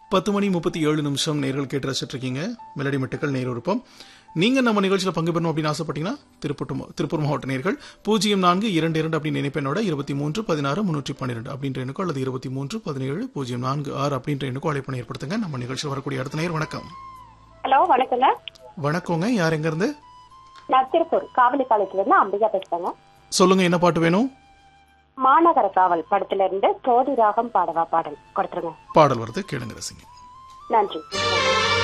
10:37 நேர்கள் கேட்டு ரசிச்சுட்டு இருக்கீங்க. மெலடி மெட்டுக்கள் நேர் விருப்பம். நீங்க நம்ம நிகழ்ச்சியில் பங்கு பெறணும் அப்படின்னு ஆசைப்பட்டீங்கன்னா திருப்பூர் மாவட்ட நேர்கள் 0422 அப்படின்னு நினைப்பெண்ணோட 2316 அப்படின்ற எண்ணுக்கோ அல்லது 231706 அப்படின்ற எண்ணுக்கோ அழைப்பணி ஏற்படுத்துங்க. நம்ம நிகழ்ச்சியில் வரக்கூடிய அடுத்த நேர். வணக்கம். ஹலோ, வணக்கங்க. வணக்கங்க. யார் எங்க இருந்து? நான் திருப்பூர் காவலிப்பாளையத்துல இருந்து அம்பிகா பேசுறேங்க. சொல்லுங்க, என்ன பாட்டு வேணும்? மாநகர காவல் படத்துல இருந்து சோதி ராகம் பாடவா பாடல் கொடுத்துருங்க. பாடல் வருது, கேளுங்க, ரசிங்க. நன்றி.